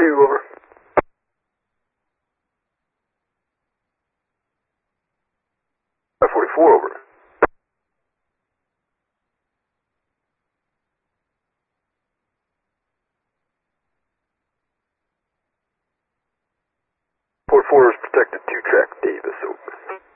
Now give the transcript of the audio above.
over. 544, over. Port 4 is protected 2 track Davis, over.